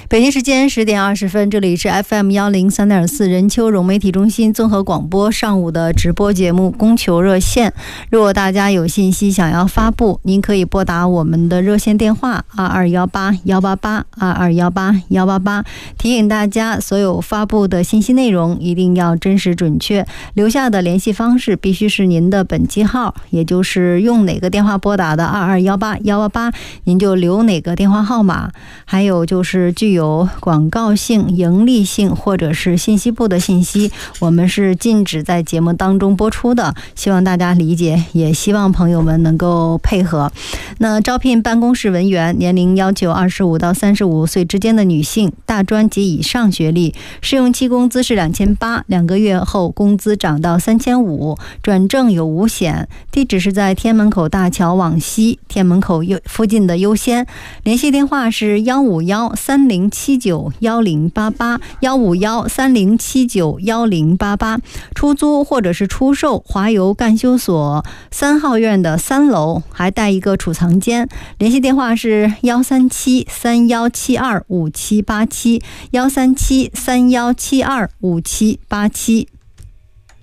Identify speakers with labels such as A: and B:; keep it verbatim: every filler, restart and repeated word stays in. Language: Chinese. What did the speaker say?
A: 北京时间十点二十分，这里是 F M 幺零三点四任丘融媒体中心综合广播上午的直播节目供求热线。如果大家有信息想要发布，您可以拨打我们的热线电话二二幺八幺八八二二幺八幺八八。提醒大家，所有发布的信息内容一定要真实准确，留下的联系方式必须是您的本机号，也就是用哪个电话拨打的二二幺八幺八八，您就留哪个电话号码。还有就是具有广告性、盈利性或者是信息部的信息，我们是禁止在节目当中播出的，希望大家理解，也希望朋友们能够配合。那招聘办公室文员，年龄要求二十五到三十五岁之间的女性，大专及以上学历，试用期工资是两千八，两个月后工资涨到三千五，转正有五险。地址是在天门口大桥往西，天门口附近的优先。联系电话是幺五幺三零七九幺零八八幺五幺三零七九幺零八八。出租或者是出售华邮干休所三号院的三楼，还带一个储藏间。联系电话是幺三七三幺七二五七八七幺三七三幺七二五七八七。